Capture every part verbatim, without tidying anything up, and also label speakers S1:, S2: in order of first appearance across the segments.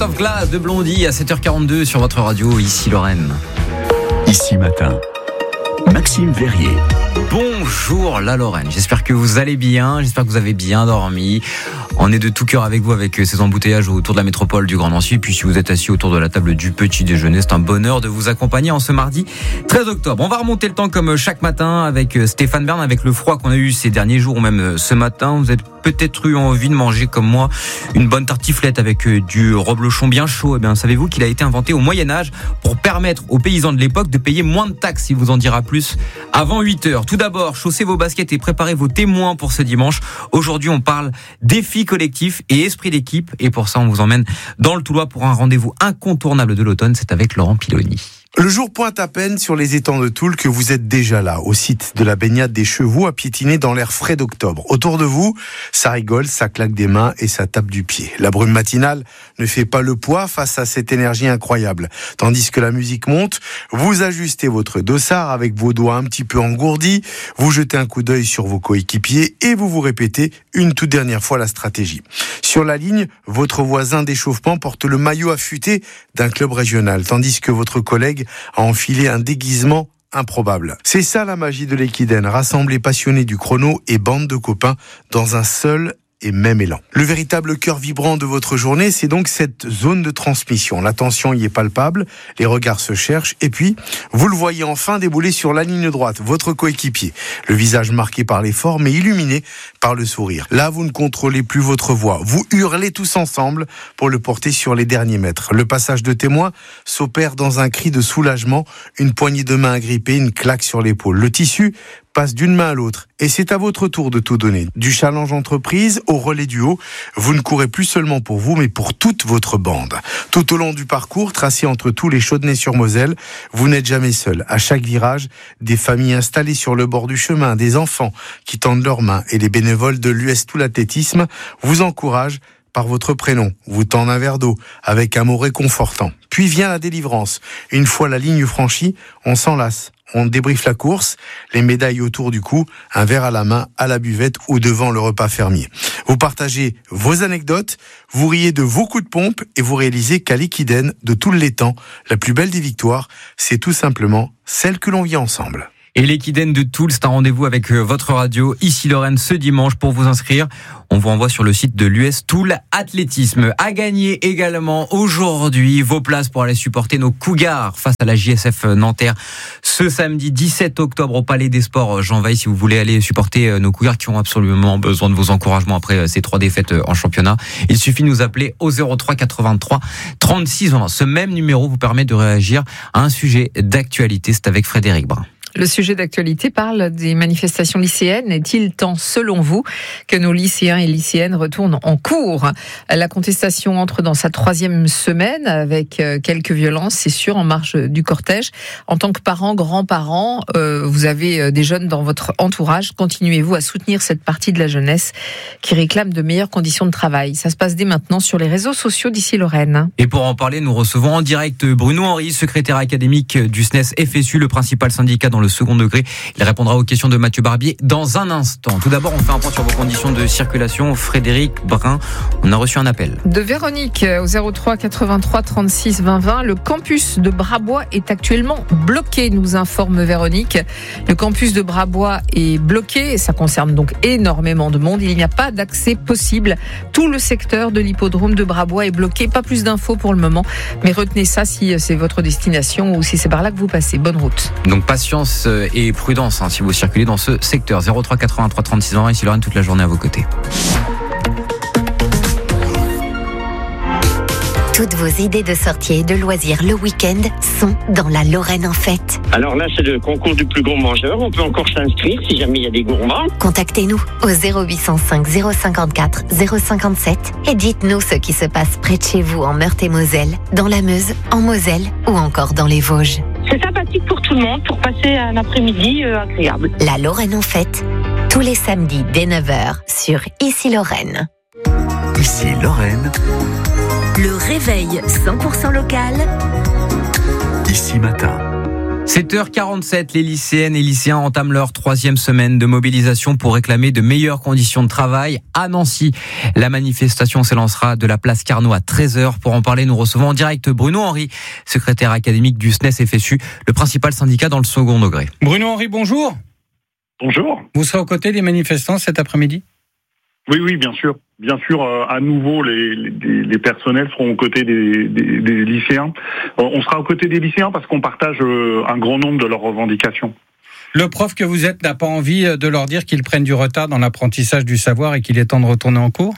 S1: of Glass de Blondie à sept heures quarante-deux sur votre radio, ici Lorraine.
S2: Ici Matin, Maxime Verrier.
S1: Bonjour la Lorraine, j'espère que vous allez bien, j'espère que vous avez bien dormi. On est de tout cœur avec vous avec ces embouteillages autour de la métropole du Grand Nancy. Et puis si vous êtes assis autour de la table du petit déjeuner, c'est un bonheur de vous accompagner en ce mardi treize octobre. On va remonter le temps comme chaque matin avec Stéphane Bern, avec le froid qu'on a eu ces derniers jours ou même ce matin. Vous êtes peut-être eu envie de manger comme moi une bonne tartiflette avec du reblochon bien chaud. Eh bien, savez-vous qu'il a été inventé au Moyen-Âge pour permettre aux paysans de l'époque de payer moins de taxes, il vous en dira plus avant huit heures. Tout d'abord, chaussez vos baskets et préparez vos témoins pour ce dimanche. Aujourd'hui, on parle défi collectif et esprit d'équipe. Et pour ça, on vous emmène dans le Toulois pour un rendez-vous incontournable de l'automne. C'est avec Laurent Piloni.
S3: Le jour pointe à peine sur les étangs de Toul que vous êtes déjà là, au site de la baignade des Chevaux, à piétiner dans l'air frais d'octobre. Autour de vous, ça rigole, ça claque des mains et ça tape du pied. La brume matinale ne fait pas le poids face à cette énergie incroyable. Tandis que la musique monte, vous ajustez votre dossard avec vos doigts un petit peu engourdis, vous jetez un coup d'œil sur vos coéquipiers et vous vous répétez une toute dernière fois la stratégie. Sur la ligne, votre voisin d'échauffement porte le maillot affûté d'un club régional, tandis que votre collègue a enfilé un déguisement improbable. C'est ça la magie de l'Equiden, rassembler passionnés du chrono et bande de copains dans un seul et même élan. Le véritable cœur vibrant de votre journée, c'est donc cette zone de transmission. La tension y est palpable, les regards se cherchent, et puis, vous le voyez enfin débouler sur la ligne droite, votre coéquipier. Le visage marqué par l'effort, mais illuminé par le sourire. Là, vous ne contrôlez plus votre voix. Vous hurlez tous ensemble pour le porter sur les derniers mètres. Le passage de témoin s'opère dans un cri de soulagement, une poignée de main agrippée, une claque sur l'épaule. Le tissu passe d'une main à l'autre. Et c'est à votre tour de tout donner. Du challenge entreprise au relais du haut, vous ne courez plus seulement pour vous, mais pour toute votre bande. Tout au long du parcours, tracé entre tous les Chaudenay-sur-Moselle, vous n'êtes jamais seul. À chaque virage, des familles installées sur le bord du chemin, des enfants qui tendent leurs mains et les bénévoles de l'U S Toul Athlétisme vous encouragent par votre prénom, vous tendent un verre d'eau avec un mot réconfortant. Puis vient la délivrance. Une fois la ligne franchie, on s'enlace. On débriefe la course, les médailles autour du cou, un verre à la main, à la buvette ou devant le repas fermier. Vous partagez vos anecdotes, vous riez de vos coups de pompe et vous réalisez qu'à l'Equiden, de tous les temps, la plus belle des victoires, c'est tout simplement celle que l'on vit ensemble.
S1: Et l'Equiden de Toul, c'est un rendez-vous avec votre radio, ici Lorraine, ce dimanche. Pour vous inscrire, on vous envoie sur le site de l'U S Toul Athlétisme. À gagner également aujourd'hui vos places pour aller supporter nos Cougars face à la J S F Nanterre ce samedi dix-sept octobre au Palais des Sports Jean Veil. Si vous voulez aller supporter nos Cougars qui ont absolument besoin de vos encouragements après ces trois défaites en championnat, il suffit de nous appeler au zéro trois quatre-vingt-trois trente-six vingt. Ce même numéro vous permet de réagir à un sujet d'actualité. C'est avec Frédéric Brun.
S4: Le sujet d'actualité parle des manifestations lycéennes. Est-il temps, selon vous, que nos lycéens et lycéennes retournent en cours ? La contestation entre dans sa troisième semaine avec quelques violences, c'est sûr, en marge du cortège. En tant que parents, grands-parents, euh, vous avez des jeunes dans votre entourage. Continuez-vous à soutenir cette partie de la jeunesse qui réclame de meilleures conditions de travail ? Ça se passe dès maintenant sur les réseaux sociaux d'ici Lorraine.
S1: Et pour en parler, nous recevons en direct Bruno Henry, secrétaire académique du S N E S F S U, le principal syndicat dans le second degré. Il répondra aux questions de Mathieu Barbier dans un instant. Tout d'abord, on fait un point sur vos conditions de circulation. Frédéric Brun, on a reçu un appel.
S4: De Véronique au zéro trois quatre-vingt-trois trente-six vingt vingt. Le campus de Brabois est actuellement bloqué, nous informe Véronique. Le campus de Brabois est bloqué et ça concerne donc énormément de monde. Il n'y a pas d'accès possible. Tout le secteur de l'hippodrome de Brabois est bloqué. Pas plus d'infos pour le moment, mais retenez ça si c'est votre destination ou si c'est par là que vous passez. Bonne route.
S1: Donc patience et prudence hein, si vous circulez dans ce secteur. Zéro trois quatre-vingt-trois trente-six vingt, ici Lorraine, toute la journée à vos côtés.
S5: Toutes vos idées de sortie et de loisirs le week-end sont dans la Lorraine en fête.
S6: Alors là, c'est le concours du plus gros mangeur. On peut encore s'inscrire si jamais il y a des gourmands.
S5: Contactez-nous au zéro huit cent cinq zéro cinquante-quatre zéro cinquante-sept et dites-nous ce qui se passe près de chez vous en Meurthe-et-Moselle, dans la Meuse, en Moselle ou encore dans les Vosges.
S7: C'est sympathique pour tout le monde, pour passer un après-midi euh, agréable.
S5: La Lorraine en fête, tous les samedis dès neuf heures sur Ici Lorraine.
S2: Ici Lorraine.
S5: Le réveil cent pour cent local.
S2: Ici Matin.
S1: sept heures quarante-sept, les lycéennes et lycéens entament leur troisième semaine de mobilisation pour réclamer de meilleures conditions de travail à Nancy. La manifestation s'élancera de la place Carnot à treize heures. Pour en parler, nous recevons en direct Bruno Henry, secrétaire académique du S N E S F S U, le principal syndicat dans le second degré.
S8: Bruno Henry, bonjour.
S6: Bonjour.
S8: Vous serez aux côtés des manifestants cet après-midi ?
S9: Oui, oui, bien sûr. Bien sûr, euh, à nouveau, les, les, les personnels seront aux côtés des, des, des lycéens. Euh, on sera aux côtés des lycéens parce qu'on partage euh, un grand nombre de leurs revendications.
S8: Le prof que vous êtes n'a pas envie de leur dire qu'ils prennent du retard dans l'apprentissage du savoir et qu'il est temps de retourner en cours ?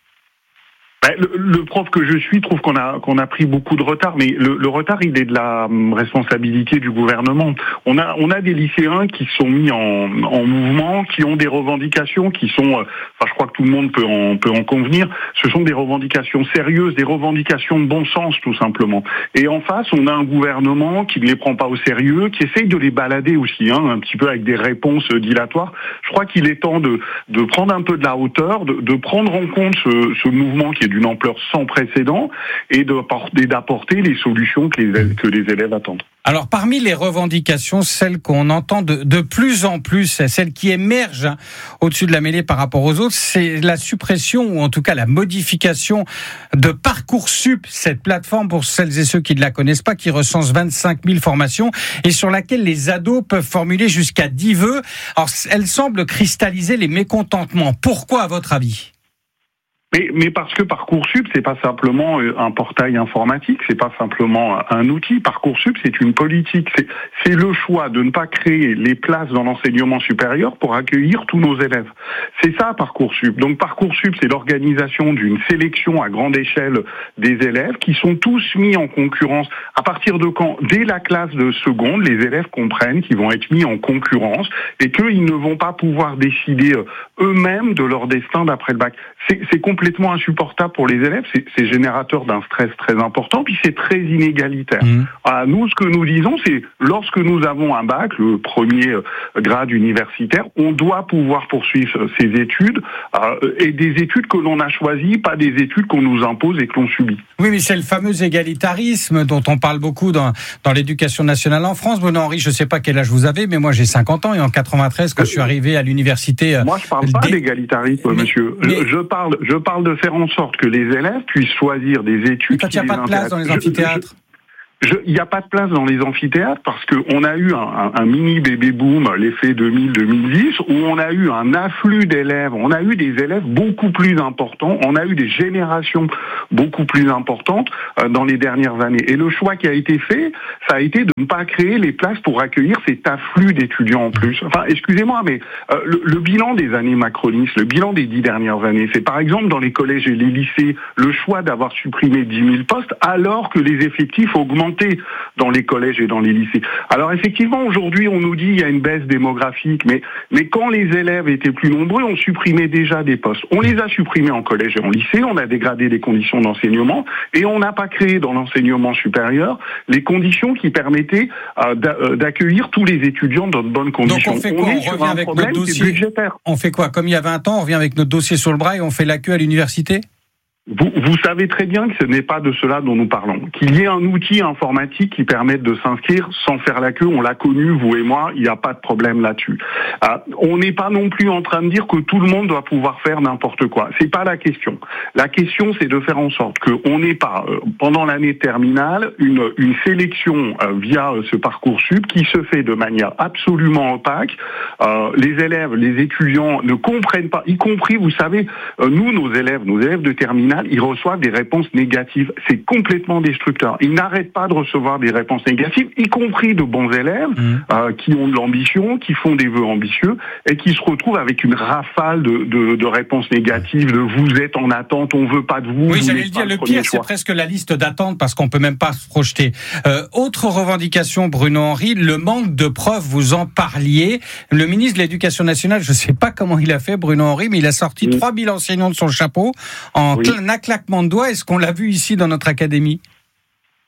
S9: Ben, le, le prof que je suis trouve qu'on a qu'on a pris beaucoup de retard, mais le, le retard il est de la responsabilité du gouvernement. On a on a des lycéens qui sont mis en, en mouvement, qui ont des revendications qui sont, enfin je crois que tout le monde peut en peut en convenir. Ce sont des revendications sérieuses, des revendications de bon sens tout simplement. Et en face, on a un gouvernement qui ne les prend pas au sérieux, qui essaye de les balader aussi, hein, un petit peu avec des réponses dilatoires. Je crois qu'il est temps de de prendre un peu de la hauteur, de, de prendre en compte ce, ce mouvement qui est d'une ampleur sans précédent et d'apporter les solutions que les, que les élèves attendent.
S8: Alors, parmi les revendications, celles qu'on entend de, de plus en plus, celles qui émergent hein, au-dessus de la mêlée par rapport aux autres, c'est la suppression ou en tout cas la modification de Parcoursup, cette plateforme pour celles et ceux qui ne la connaissent pas, qui recense vingt-cinq mille formations et sur laquelle les ados peuvent formuler jusqu'à dix vœux. Alors, elle semble cristalliser les mécontentements. Pourquoi, à votre avis ?
S9: Mais, mais parce que Parcoursup, c'est pas simplement un portail informatique, c'est pas simplement un outil. Parcoursup, c'est une politique. C'est, c'est le choix de ne pas créer les places dans l'enseignement supérieur pour accueillir tous nos élèves. C'est ça, Parcoursup. Donc Parcoursup, c'est l'organisation d'une sélection à grande échelle des élèves qui sont tous mis en concurrence. À partir de quand ? Dès la classe de seconde, les élèves comprennent qu'ils vont être mis en concurrence et qu'ils ne vont pas pouvoir décider eux-mêmes de leur destin d'après le bac. C'est, c'est complètement insupportable pour les élèves, c'est, c'est générateur d'un stress très important, puis c'est très inégalitaire. Mmh. Alors, nous, ce que nous disons, c'est lorsque nous avons un bac, le premier grade universitaire, on doit pouvoir poursuivre ses études, euh, et des études que l'on a choisies, pas des études qu'on nous impose et que l'on subit.
S8: Oui, mais c'est le fameux égalitarisme dont on parle beaucoup dans, dans l'éducation nationale en France. Bruno Henry, je ne sais pas quel âge vous avez, mais moi j'ai cinquante ans et en quatre-vingt-treize, quand euh, je suis arrivé à l'université...
S9: Moi, je ne parle pas des... d'égalitarisme, mais, monsieur. Mais... Je, je parle, je parle de faire en sorte que les élèves puissent choisir des études.
S8: Quand il n'y a pas de place dans les amphithéâtres.
S9: Il n'y a pas de place dans les amphithéâtres parce qu'on a eu un, un, un mini baby boom, l'effet deux mille deux mille dix, où on a eu un afflux d'élèves, on a eu des élèves beaucoup plus importants, on a eu des générations beaucoup plus importantes euh, dans les dernières années. Et le choix qui a été fait, ça a été de ne pas créer les places pour accueillir cet afflux d'étudiants en plus. Enfin, excusez-moi, mais euh, le, le bilan des années macronistes, le bilan des dix dernières années, c'est par exemple dans les collèges et les lycées, le choix d'avoir supprimé dix mille postes alors que les effectifs augmentent dans les collèges et dans les lycées. Alors effectivement, aujourd'hui, on nous dit qu'il y a une baisse démographique, mais, mais quand les élèves étaient plus nombreux, on supprimait déjà des postes. On les a supprimés en collège et en lycée, on a dégradé les conditions d'enseignement, et on n'a pas créé dans l'enseignement supérieur les conditions qui permettaient euh, d'accueillir tous les étudiants dans de bonnes conditions.
S8: Donc on fait quoi ? On, on revient avec notre dossier. On fait quoi ? Comme il y a vingt ans, on revient avec notre dossier sur le bras et on fait la queue à l'université ?
S9: Vous, vous savez très bien que ce n'est pas de cela dont nous parlons. Qu'il y ait un outil informatique qui permette de s'inscrire sans faire la queue, on l'a connu, vous et moi, il n'y a pas de problème là-dessus. Euh, on n'est pas non plus en train de dire que tout le monde doit pouvoir faire n'importe quoi. C'est pas la question. La question, c'est de faire en sorte qu'on n'ait pas, euh, pendant l'année terminale, une, une sélection euh, via euh, ce Parcoursup qui se fait de manière absolument opaque. Euh, les élèves, les étudiants ne comprennent pas, y compris, vous savez, euh, nous, nos élèves, nos élèves de terminale, ils reçoivent des réponses négatives. C'est complètement destructeur. Ils n'arrêtent pas de recevoir des réponses négatives, y compris de bons élèves mmh. euh, qui ont de l'ambition, qui font des vœux ambitieux et qui se retrouvent avec une rafale de, de, de réponses négatives, de vous êtes en attente, on veut pas de vous.
S8: Oui,
S9: vous
S8: j'allais le dire, le pire, choix. C'est presque la liste d'attente parce qu'on peut même pas se projeter. Euh, autre revendication, Bruno Henry, le manque de profs, vous en parliez. Le ministre de l'Éducation nationale, je sais pas comment il a fait, Bruno Henry, mais il a sorti mmh. trois mille enseignants de son chapeau en oui. un claquement de doigts. Est-ce qu'on l'a vu ici dans notre académie ?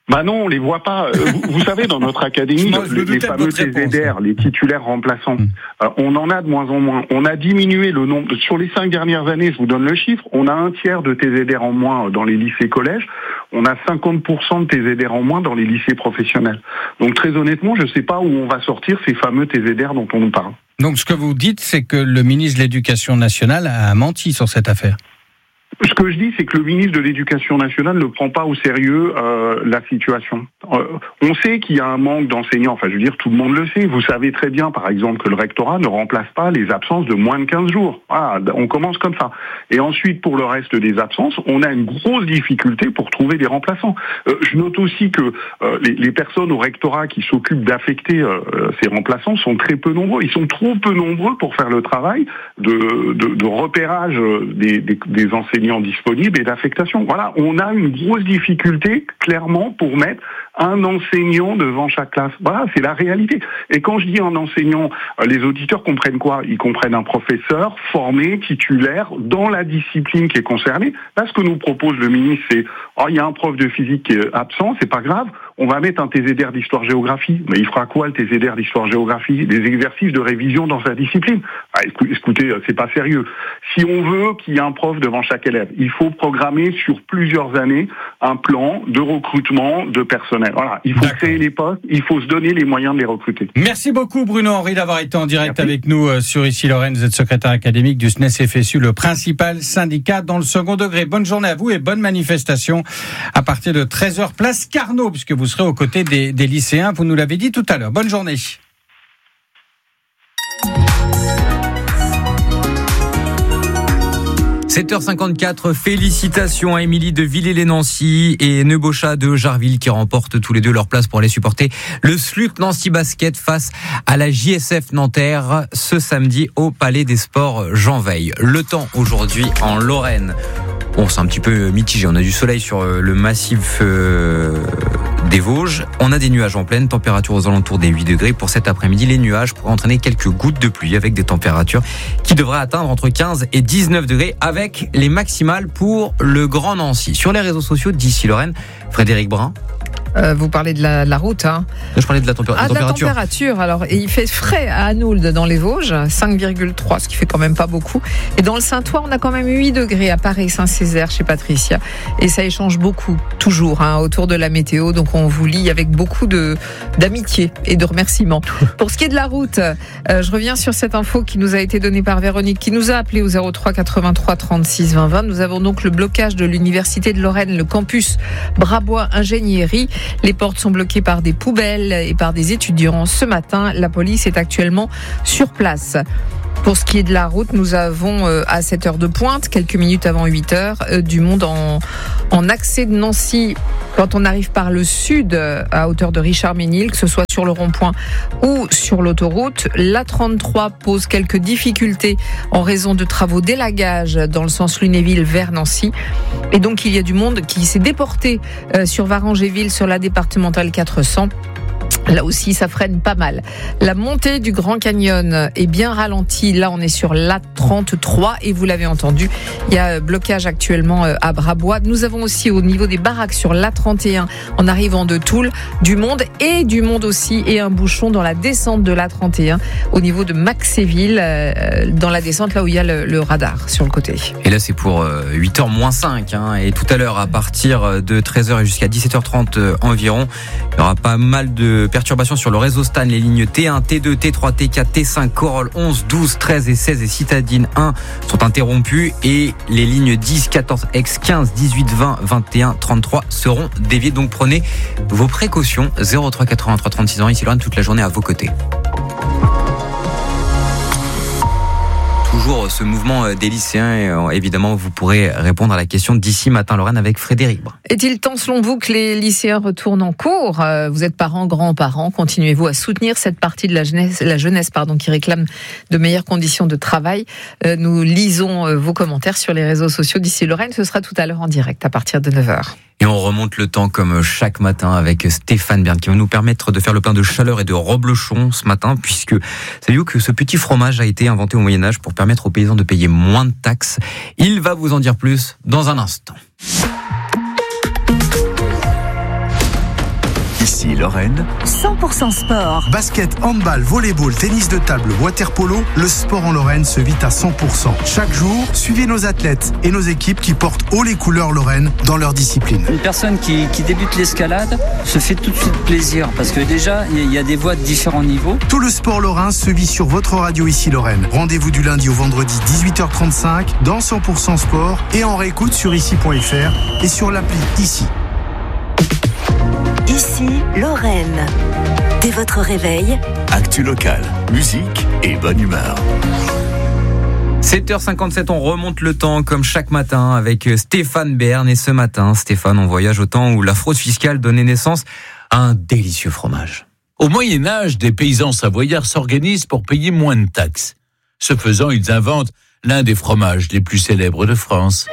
S9: Bah non, on les voit pas. Vous, vous savez, dans notre académie,
S8: Moi,
S9: les, les fameux T Z D R, les titulaires remplaçants, mmh. euh, on en a de moins en moins. On a diminué le nombre. Sur les cinq dernières années, je vous donne le chiffre, on a un tiers de T Z D R en moins dans les lycées collèges. On a cinquante pour cent de T Z D R en moins dans les lycées professionnels. Donc très honnêtement, je ne sais pas où on va sortir ces fameux T Z D R dont on nous parle.
S8: Donc ce que vous dites, c'est que le ministre de l'Éducation nationale a menti sur cette affaire.
S9: Ce que je dis, c'est que le ministre de l'Éducation nationale ne prend pas au sérieux euh, la situation. Euh, on sait qu'il y a un manque d'enseignants, enfin je veux dire, tout le monde le sait. Vous savez très bien, par exemple, que le rectorat ne remplace pas les absences de moins de quinze jours. Ah, on commence comme ça. Et ensuite, pour le reste des absences, on a une grosse difficulté pour trouver des remplaçants. Euh, je note aussi que euh, les, les personnes au rectorat qui s'occupent d'affecter euh, ces remplaçants sont très peu nombreux. Ils sont trop peu nombreux pour faire le travail de, de, de repérage des, des, des enseignants disponibles et d'affectation. Voilà, on a une grosse difficulté, clairement, pour mettre un enseignant devant chaque classe. Voilà, c'est la réalité. Et quand je dis un enseignant, les auditeurs comprennent quoi ? Ils comprennent un professeur formé, titulaire, dans la discipline qui est concernée. Là, ce que nous propose le ministre, c'est « Oh, il y a un prof de physique qui est absent, c'est pas grave, on va mettre un T Z D R d'histoire-géographie. » Mais il fera quoi, le T Z D R d'histoire-géographie ? Des exercices de révision dans sa discipline. Ah, écoutez, c'est pas sérieux. Si on veut qu'il y ait un prof devant chaque élève, il faut programmer sur plusieurs années un plan de recrutement de personnel. Voilà, il faut D'accord. créer les postes, il faut se donner les moyens de les recruter.
S8: Merci beaucoup Bruno Henry d'avoir été en direct Merci. avec nous euh, sur Ici Lorraine. Vous êtes secrétaire académique du S N E S F S U, le principal syndicat dans le second degré. Bonne journée à vous et bonne manifestation à partir de treize heures place Carnot, puisque vous serez aux côtés des, des lycéens, vous nous l'avez dit tout à l'heure. Bonne journée.
S1: sept heures cinquante-quatre, félicitations à Émilie de Villers-les-Nancy et Nebochat de Jarville qui remportent tous les deux leur place pour aller supporter le S L U T Nancy Basket face à la J S F Nanterre ce samedi au Palais des Sports Jean Veil. Le temps aujourd'hui en Lorraine. Bon, c'est un petit peu mitigé. On a du soleil sur le massif euh, des Vosges. On a des nuages en pleine, température aux alentours des huit degrés. Pour cet après-midi, les nuages pourraient entraîner quelques gouttes de pluie avec des températures qui devraient atteindre entre quinze et dix-neuf degrés avec les maximales pour le Grand Nancy. Sur les réseaux sociaux d'Ici Lorraine, Frédéric Brun.
S4: Euh, vous parlez de la, de la route, hein.
S1: Je parlais de la, tempé-
S4: ah,
S1: la température.
S4: De la température. Alors, et il fait frais à Anould dans les Vosges, cinq virgule trois, ce qui fait quand même pas beaucoup. Et dans le Saintois, on a quand même huit degrés à Paris, Saint-Césaire, chez Patricia. Et ça échange beaucoup, toujours, hein, autour de la météo. Donc, on vous lit avec beaucoup de, d'amitié et de remerciements. Pour ce qui est de la route, euh, je reviens sur cette info qui nous a été donnée par Véronique, qui nous a appelé au zéro trois quatre-vingt-trois trente-six vingt vingt. Nous avons donc le blocage de l'Université de Lorraine, le campus Brabois Ingénierie. Les portes sont bloquées par des poubelles et par des étudiants. Ce matin, la police est actuellement sur place. Pour ce qui est de la route, nous avons euh, à sept heures de pointe, quelques minutes avant huit heures, euh, du monde en, en accès de Nancy. Quand on arrive par le sud, euh, à hauteur de Richard-Ménil, que ce soit sur le rond-point ou sur l'autoroute, l'A trente-trois pose quelques difficultés en raison de travaux d'élagage dans le sens Lunéville vers Nancy. Et donc, il y a du monde qui s'est déporté euh, sur Varangéville, sur la départementale quatre cents. Là aussi, ça freine pas mal. La montée du Grand Canyon est bien ralentie. Là, on est sur l'A trente-trois et vous l'avez entendu, il y a blocage actuellement à Brabois. Nous avons aussi au niveau des baraques sur l'A trente et un en arrivant de Toul, du monde et du monde aussi et un bouchon dans la descente de l'A trente et un au niveau de Maxéville, dans la descente là où il y a le, le radar sur le côté.
S1: Et là, c'est pour huit heures moins cinq. Hein, et tout à l'heure, à partir de treize heures jusqu'à dix-sept heures trente environ, il y aura pas mal de perturbations sur le réseau Stan, les lignes T un, T deux, T trois, T quatre, T cinq, Corolle onze, douze, treize et seize et Citadine un sont interrompues et les lignes dix, quatorze, X, quinze, dix-huit, vingt, vingt et un, trente-trois seront déviées. Donc prenez vos précautions. zéro trois quatre-vingt-trois trente-six ans, ici Lorraine, toute la journée à vos côtés. Toujours ce mouvement des lycéens, et évidemment vous pourrez répondre à la question d'ici matin Lorraine avec Frédéric Brun.
S4: Est-il temps selon vous que les lycéens retournent en cours ? Vous êtes parents, grands-parents, continuez-vous à soutenir cette partie de la jeunesse, la jeunesse pardon, qui réclame de meilleures conditions de travail ? Nous lisons vos commentaires sur les réseaux sociaux d'ici Lorraine, ce sera tout à l'heure en direct à partir de neuf heures.
S1: Et on remonte le temps comme chaque matin avec Stéphane Bern qui va nous permettre de faire le plein de chaleur et de reblochon ce matin, puisque savez-vous que ce petit fromage a été inventé au Moyen-Âge pour permettre aux paysans de payer moins de taxes. Il va vous en dire plus dans un instant.
S2: Ici Lorraine.
S10: cent pour cent sport.
S3: Basket, handball, volleyball, tennis de table, water-polo, le sport en Lorraine se vit à cent pour cent. Chaque jour, suivez nos athlètes et nos équipes qui portent haut les couleurs Lorraine dans leur discipline.
S11: Une personne qui, qui débute l'escalade se fait tout de suite plaisir parce que déjà, il y a des voies de différents niveaux.
S3: Tout le sport lorrain se vit sur votre radio Ici Lorraine. Rendez-vous du lundi au vendredi dix-huit heures trente-cinq dans cent pour cent sport et en réécoute sur ici point f r et sur l'appli Ici.
S10: Ici Lorraine. Dès votre réveil,
S2: Actu locale, musique et bonne humeur.
S1: sept heures cinquante-sept, on remonte le temps comme chaque matin avec Stéphane Bern. Et ce matin, Stéphane, on voyage au temps où la fraude fiscale donnait naissance à un délicieux fromage.
S12: Au Moyen-Âge, des paysans savoyards s'organisent pour payer moins de taxes. Ce faisant, ils inventent l'un des fromages les plus célèbres de France.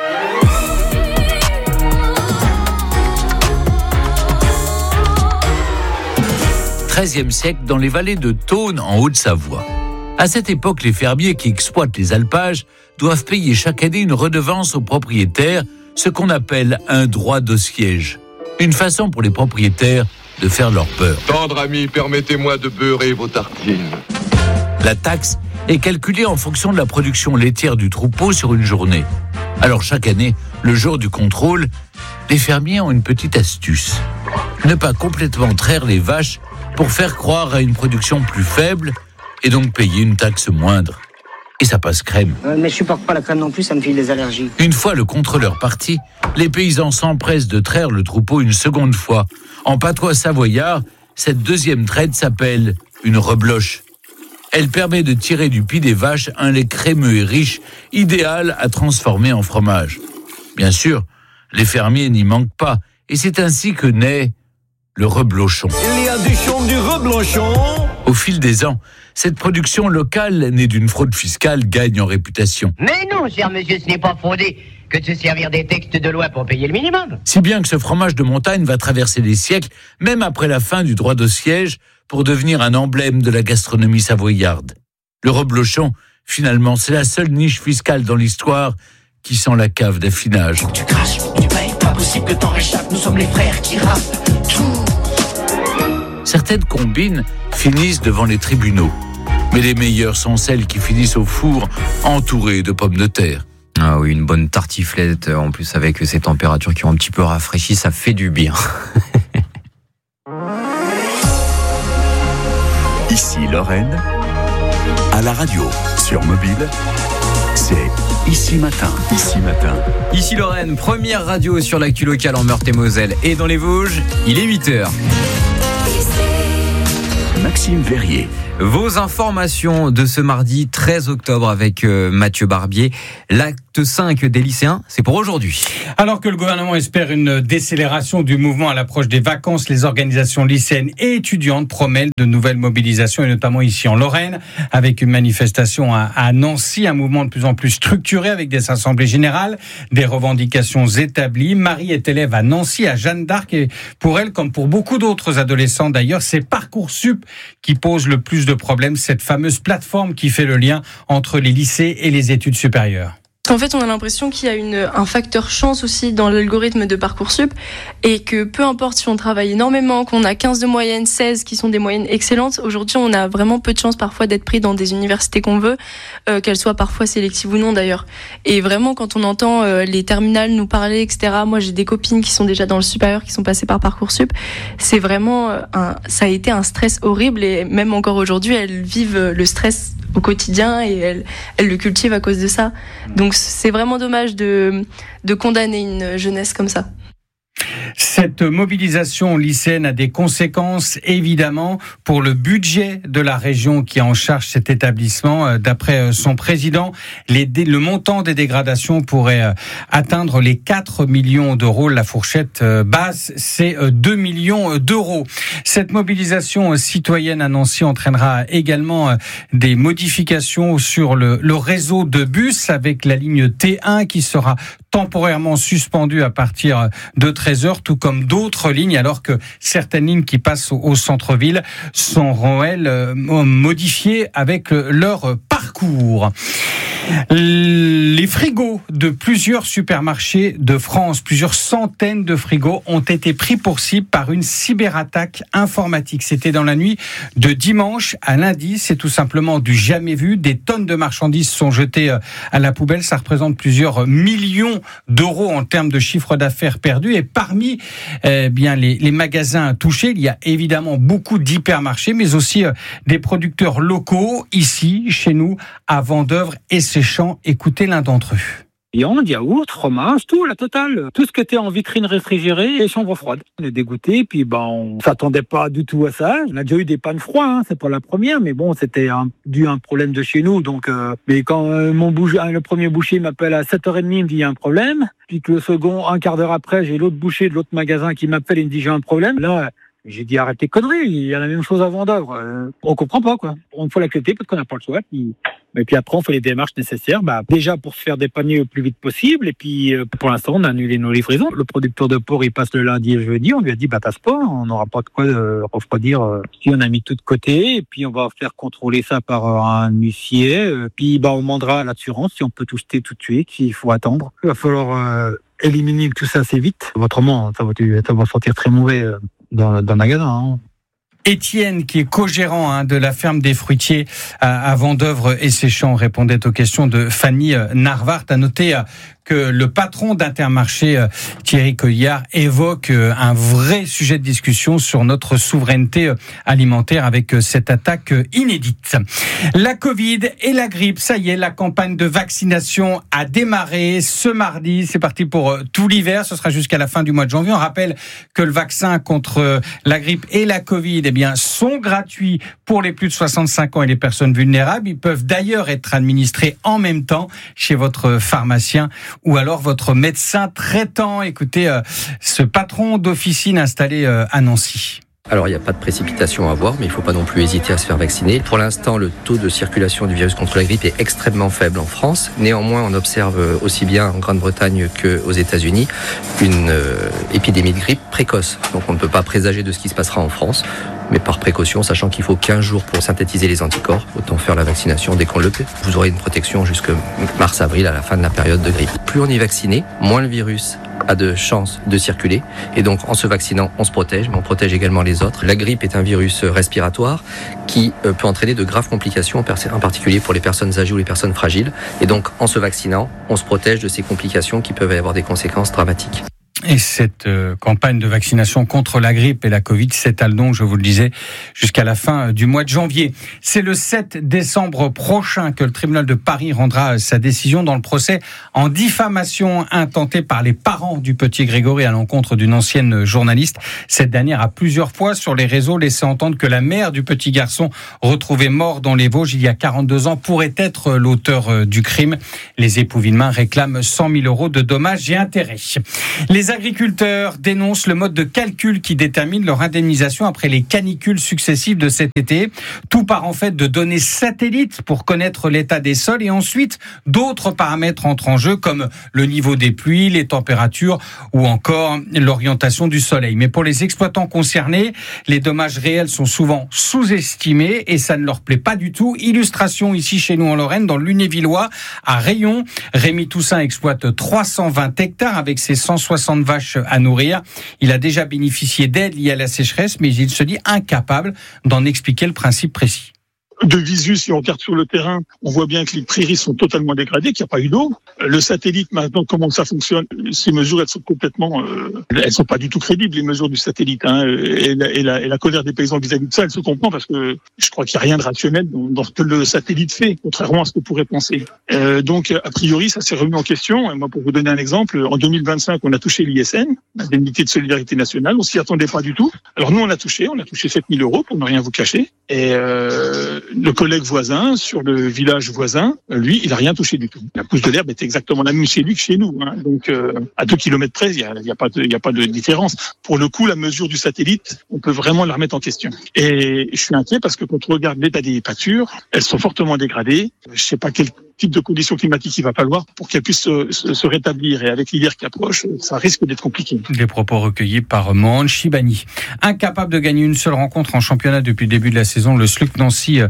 S12: treizième siècle, dans les vallées de Thônes, en Haute-Savoie. À cette époque, les fermiers qui exploitent les alpages doivent payer chaque année une redevance aux propriétaires, ce qu'on appelle un droit de siège. Une façon pour les propriétaires de faire leur peur.
S13: Tendre ami, permettez-moi de beurrer vos tartines.
S12: La taxe est calculée en fonction de la production laitière du troupeau sur une journée. Alors chaque année, le jour du contrôle, les fermiers ont une petite astuce. Ne pas complètement traire les vaches pour faire croire à une production plus faible et donc payer une taxe moindre. Et ça passe crème.
S14: Euh, mais je supporte pas la crème non plus, ça me file des allergies.
S12: Une fois le contrôleur parti, les paysans s'empressent de traire le troupeau une seconde fois. En patois savoyard, cette deuxième traite s'appelle une rebloche. Elle permet de tirer du pis des vaches un lait crémeux et riche, idéal à transformer en fromage. Bien sûr, les fermiers n'y manquent pas, et c'est ainsi que naît le reblochon.
S15: Il y a du chon, du reblochon.
S12: Au fil des ans, cette production locale, née d'une fraude fiscale, gagne en réputation.
S16: Mais non, cher monsieur, ce n'est pas fondé que de se servir des textes de loi pour payer le minimum.
S12: Si bien que ce fromage de montagne va traverser les siècles, même après la fin du droit de siège, pour devenir un emblème de la gastronomie savoyarde. Le reblochon, finalement, c'est la seule niche fiscale dans l'histoire qui sent la cave d'affinage.
S15: Faut que tu craches, faut que tu payes, pas possible que t'en réchappes, nous sommes les frères qui rappent.
S12: Certaines combines finissent devant les tribunaux. Mais les meilleures sont celles qui finissent au four, entourées de pommes de terre.
S1: Ah oui, une bonne tartiflette, en plus avec ces températures qui ont un petit peu rafraîchi, ça fait du bien.
S2: Ici Lorraine, à la radio, sur mobile, c'est Ici Matin. Ici Matin.
S1: Ici Lorraine, première radio sur l'actu locale en Meurthe-et-Moselle et dans les Vosges, il est huit heures.
S2: Maxime Verrier.
S1: Vos informations de ce mardi treize octobre avec euh, Mathieu Barbier. L'acte cinq des lycéens, c'est pour aujourd'hui.
S8: Alors que le gouvernement espère une décélération du mouvement à l'approche des vacances, les organisations lycéennes et étudiantes promettent de nouvelles mobilisations, et notamment ici en Lorraine, avec une manifestation à, à Nancy, un mouvement de plus en plus structuré avec des assemblées générales, des revendications établies. Marie est élève à Nancy, à Jeanne d'Arc, et pour elle, comme pour beaucoup d'autres adolescents d'ailleurs, c'est Parcoursup qui pose le plus de problèmes, cette fameuse plateforme qui fait le lien entre les lycées et les études supérieures.
S17: En fait, on a l'impression qu'il y a une, un facteur chance aussi dans l'algorithme de Parcoursup et que peu importe si on travaille énormément, qu'on a quinze de moyenne, seize qui sont des moyennes excellentes, aujourd'hui on a vraiment peu de chance parfois d'être pris dans des universités qu'on veut, euh, qu'elles soient parfois sélectives ou non d'ailleurs. Et vraiment quand on entend euh, les terminales nous parler, et cetera. Moi j'ai des copines qui sont déjà dans le supérieur, qui sont passées par Parcoursup. C'est vraiment, un, ça a été un stress horrible et même encore aujourd'hui elles vivent le stress au quotidien et elles, elles le cultivent à cause de ça. Donc c'est vraiment dommage de, de condamner une jeunesse comme ça.
S8: Cette mobilisation lycéenne a des conséquences évidemment pour le budget de la région qui est en charge cet établissement. D'après son président, les, le montant des dégradations pourrait atteindre les quatre millions d'euros. La fourchette basse, c'est deux millions d'euros. Cette mobilisation citoyenne à Nancy entraînera également des modifications sur le, le réseau de bus avec la ligne T un qui sera temporairement suspendue à partir de treize heures, tout comme d'autres lignes, alors que certaines lignes qui passent au, au centre-ville seront, elles, modifiées avec leur parcours. Les frigos de plusieurs supermarchés de France, plusieurs centaines de frigos ont été pris pour cible par une cyberattaque informatique. C'était dans la nuit de dimanche à lundi. C'est tout simplement du jamais vu. Des tonnes de marchandises sont jetées à la poubelle. Ça représente plusieurs millions d'euros en termes de chiffre d'affaires perdu. Et parmi eh bien les, les magasins touchés, il y a évidemment beaucoup d'hypermarchés, mais aussi euh, des producteurs locaux ici, chez nous, à Vendeuvre et Séchant. Écoutez l'un d'entre eux.
S18: Viande, yaourt, fromage, tout, la totale. Tout ce qui était en vitrine réfrigérée et chambre froide. On est dégoûtés, puis ben, on s'attendait pas du tout à ça. On a déjà eu des pannes froides, hein, c'est pas la première, mais bon, c'était un, dû à un problème de chez nous. Donc, euh, mais quand euh, mon boucher, le premier boucher m'appelle à sept heures trente, il me dit il y a un problème. Puis que le second, un quart d'heure après, j'ai l'autre boucher de l'autre magasin qui m'appelle et me dit j'ai un problème. Là, j'ai dit arrête tes conneries, il y a la même chose à Vendeuvre. Euh, on comprend pas, quoi. On faut l'accepter parce qu'on n'a pas le choix. Puis... Et puis après, on fait les démarches nécessaires, bah, déjà pour se faire dépanner le plus vite possible. Et puis, euh, pour l'instant, on a annulé nos livraisons. Le producteur de porc, il passe le lundi et le jeudi. On lui a dit, bah, passe pas. On n'aura pas de quoi euh, refroidir. Euh, si on a mis tout de côté. Et puis, on va faire contrôler ça par euh, un huissier. Euh, puis, bah, on demandera à l'assurance si on peut tout jeter tout de suite, s'il faut attendre. Il va falloir euh, éliminer tout ça assez vite. Autrement, ça va, ça va sentir très mauvais euh, dans, dans le magasin, hein.
S8: Étienne, qui est co-gérant hein, de la ferme des fruitiers à, à Vendeuvre et Séchant, répondait aux questions de Fanny Narvart. À noter euh, que le patron d'Intermarché, euh, Thierry Coillard, évoque euh, un vrai sujet de discussion sur notre souveraineté euh, alimentaire avec euh, cette attaque euh, inédite. La Covid et la grippe, ça y est, la campagne de vaccination a démarré ce mardi. C'est parti pour euh, tout l'hiver. Ce sera jusqu'à la fin du mois de janvier. On rappelle que le vaccin contre euh, la grippe et la Covid, eh bien, sont gratuits pour les plus de soixante-cinq ans et les personnes vulnérables. Ils peuvent d'ailleurs être administrés en même temps chez votre pharmacien ou alors votre médecin traitant. Écoutez, euh, ce patron d'officine installé euh, à Nancy.
S19: Alors, il n'y a pas de précipitation à avoir, mais il ne faut pas non plus hésiter à se faire vacciner. Pour l'instant, le taux de circulation du virus contre la grippe est extrêmement faible en France. Néanmoins, on observe aussi bien en Grande-Bretagne qu'aux États-Unis une euh, épidémie de grippe précoce. Donc, on ne peut pas présager de ce qui se passera en France. Mais par précaution, sachant qu'il faut quinze jours pour synthétiser les anticorps, autant faire la vaccination dès qu'on le peut. Vous aurez une protection jusque mars-avril, à la fin de la période de grippe. Plus on est vacciné, moins le virus a de chances de circuler. Et donc, en se vaccinant, on se protège, mais on protège également les autres. La grippe est un virus respiratoire qui peut entraîner de graves complications, en particulier pour les personnes âgées ou les personnes fragiles. Et donc, en se vaccinant, on se protège de ces complications qui peuvent avoir des conséquences dramatiques.
S8: Et cette euh, campagne de vaccination contre la grippe et la Covid s'étale donc, je vous le disais, jusqu'à la fin du mois de janvier. C'est le sept décembre prochain que le tribunal de Paris rendra sa décision dans le procès en diffamation intenté par les parents du petit Grégory à l'encontre d'une ancienne journaliste. Cette dernière a plusieurs fois sur les réseaux laissé entendre que la mère du petit garçon retrouvé mort dans les Vosges il y a quarante-deux ans pourrait être l'auteur du crime. Les époux Villemain réclament cent mille euros de dommages et intérêts. Les Les agriculteurs dénoncent le mode de calcul qui détermine leur indemnisation après les canicules successives de cet été. Tout part en fait de données satellites pour connaître l'état des sols et ensuite d'autres paramètres entrent en jeu comme le niveau des pluies, les températures ou encore l'orientation du soleil. Mais pour les exploitants concernés, les dommages réels sont souvent sous-estimés et ça ne leur plaît pas du tout. Illustration ici chez nous en Lorraine, dans le Lunévillois, à Rayon. Rémi Toussaint exploite trois cent vingt hectares avec ses cent soixante vaches à nourrir. Il a déjà bénéficié d'aide liées à la sécheresse, mais il se dit incapable d'en expliquer le principe précis.
S20: De visu, si on regarde sur le terrain, on voit bien que les prairies sont totalement dégradées, qu'il n'y a pas eu d'eau. Le satellite, maintenant, comment ça fonctionne? Ces mesures, elles sont complètement, euh, elles sont pas du tout crédibles, les mesures du satellite. Hein, et, la, et, la, et la colère des paysans vis-à-vis de ça, elle se comprend parce que je crois qu'il n'y a rien de rationnel dans, dans ce que le satellite fait, contrairement à ce qu'on pourrait penser. Euh, donc, a priori, ça s'est remis en question. Et moi, pour vous donner un exemple, en deux mille vingt-cinq, on a touché l'I S N, l'indemnité de solidarité nationale. On s'y attendait pas du tout. Alors nous, on a touché, on a touché sept mille euros pour ne rien vous cacher. Et euh, le collègue voisin sur le village voisin, lui, il a rien touché du tout. La pousse de l'herbe est exactement la même chez lui que chez nous. Hein. Donc, euh, à deux kilomètres près, il y a, y a pas de, y a pas de différence. Pour le coup, la mesure du satellite, on peut vraiment la remettre en question. Et je suis inquiet parce que quand on regarde l'état des pâtures, elles sont fortement dégradées. Je sais pas quel type de conditions climatiques il va falloir pour qu'elles puissent se, se, se rétablir. Et avec l'hiver qui approche, ça risque d'être compliqué.
S8: Des propos recueillis par Mohan Chibani. Incapable de gagner une seule rencontre en championnat depuis le début de la saison, le S L U C Nancy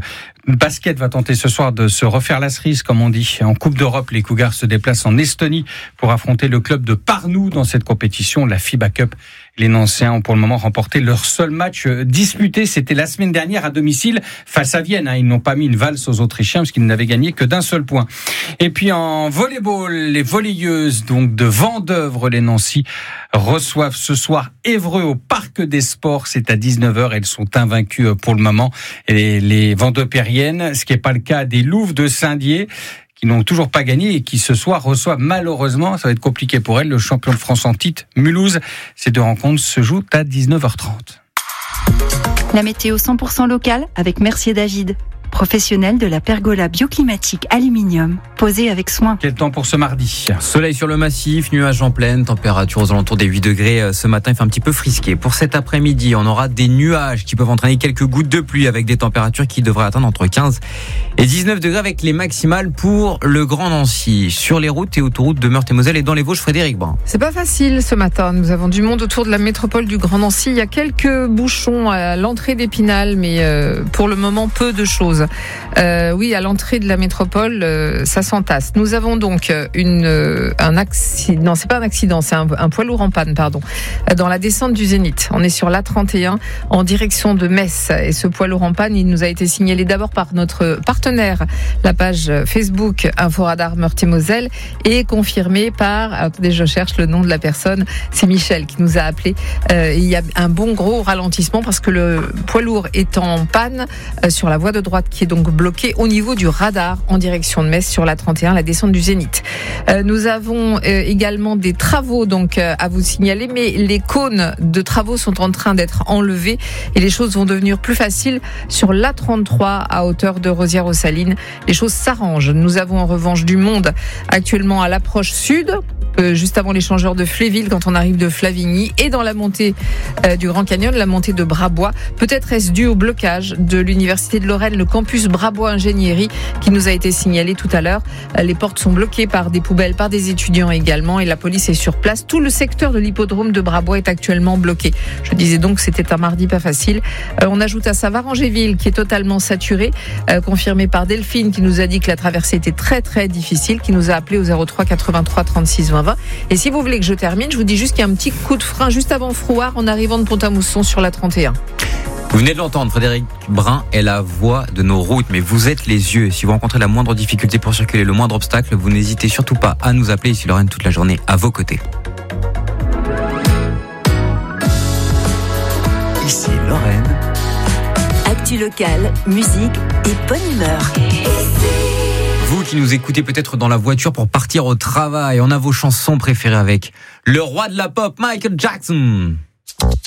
S8: Basket va tenter ce soir de se refaire la cerise, comme on dit. En Coupe d'Europe, les Cougars se déplacent en Estonie pour affronter le club de Parnou dans cette compétition, la FIBA Cup. Les Nancéens ont pour le moment remporté leur seul match disputé. C'était la semaine dernière à domicile face à Vienne. Ils n'ont pas mis une valse aux Autrichiens parce qu'ils n'avaient gagné que d'un seul point. Et puis en volleyball, les volleyeuses donc de Vendeuvre, les Nancy, reçoivent ce soir Évreux au Parc des Sports. C'est à dix-neuf heures. Elles sont invaincues pour le moment. Et les Vendeupériennes, ce qui n'est pas le cas des Louves de Saint-Dié, qui n'ont toujours pas gagné et qui ce soir reçoivent malheureusement, ça va être compliqué pour elles, le champion de France en titre, Mulhouse. Ces deux rencontres se jouent à dix-neuf heures trente.
S21: La météo cent pour cent locale avec Mercier David, professionnel de la pergola bioclimatique aluminium, posée avec soin.
S8: Quel temps pour ce mardi ?
S1: Soleil sur le massif, nuages en pleine, température aux alentours des huit degrés ce matin, il fait un petit peu frisqué. Pour cet après-midi, on aura des nuages qui peuvent entraîner quelques gouttes de pluie avec des températures qui devraient atteindre entre quinze et dix-neuf degrés avec les maximales pour le Grand Nancy. Sur les routes et autoroutes de Meurthe-et-Moselle et dans les Vosges, Frédéric Brun.
S4: C'est pas facile ce matin, nous avons du monde autour de la métropole du Grand Nancy. Il y a quelques bouchons à l'entrée d'Épinal, mais euh, pour le moment peu de choses. Euh, oui, à l'entrée de la métropole, euh, ça s'entasse. Nous avons donc une, euh, un accident, non, c'est pas un accident, c'est un, un poids lourd en panne, pardon, euh, dans la descente du Zénith. On est sur l'A trente et un en direction de Metz. Et ce poids lourd en panne, il nous a été signalé d'abord par notre partenaire, la page Facebook Inforadar Meurthe-et-Moselle, et confirmé par, attendez, je cherche le nom de la personne, c'est Michel qui nous a appelé. Euh, il y a un bon gros ralentissement parce que le poids lourd est en panne euh, sur la voie de droite qui est donc bloqué au niveau du radar en direction de Metz sur la trente et un, la descente du Zénith. Euh, nous avons euh, également des travaux donc euh, à vous signaler, mais les cônes de travaux sont en train d'être enlevés et les choses vont devenir plus faciles sur l'A trente-trois à hauteur de Rosières-aux-Salines. Les choses s'arrangent. Nous avons en revanche du monde actuellement à l'approche sud, euh, juste avant l'échangeur de Fléville quand on arrive de Flavigny, et dans la montée euh, du Grand Canyon, la montée de Brabois. Peut-être est-ce dû au blocage de l'Université de Lorraine, le campus Brabois Ingénierie qui nous a été signalé tout à l'heure. Les portes sont bloquées par des poubelles, par des étudiants également, et la police est sur place. Tout le secteur de l'hippodrome de Brabois est actuellement bloqué. Je disais donc que c'était un mardi pas facile. Euh, on ajoute à ça Varangéville qui est totalement saturé, euh, confirmé par Delphine qui nous a dit que la traversée était très très difficile, qui nous a appelé au zéro trois quatre-vingt-trois trente-six vingt vingt. Et si vous voulez que je termine, je vous dis juste qu'il y a un petit coup de frein juste avant Frouard en arrivant de Pont-à-Mousson sur la trente et un.
S1: Vous venez de l'entendre, Frédéric Brun est la voix de nos routes, mais vous êtes les yeux. Si vous rencontrez la moindre difficulté pour circuler, le moindre obstacle, vous n'hésitez surtout pas à nous appeler. Ici Lorraine, toute la journée à vos côtés.
S2: Ici Lorraine.
S10: Actu locale, musique et bonne humeur.
S1: Vous qui nous écoutez peut-être dans la voiture pour partir au travail, on a vos chansons préférées avec le roi de la pop, Michael Jackson.